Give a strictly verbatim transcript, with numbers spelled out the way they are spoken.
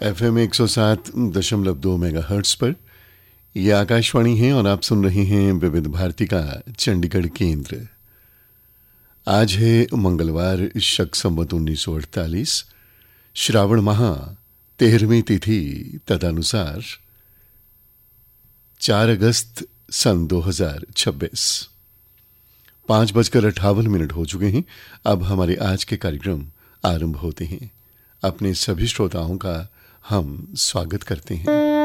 F M एक सौ सात दशमलव दो मेगा हर्ट्स पर यह आकाशवाणी है और आप सुन रहे हैं विविध भारती का चंडीगढ़ केंद्र। आज है मंगलवार, शक संवत उन्नीस सौ अड़तालीस, श्रावण माह, तेरहवीं तिथि तदनुसार चार अगस्त सन दो हजार छब्बीस। पांच बजकर अट्ठावन मिनट हो चुके हैं। अब हमारे आज के कार्यक्रम आरंभ होते हैं। अपने सभी श्रोताओं का हम स्वागत करते हैं।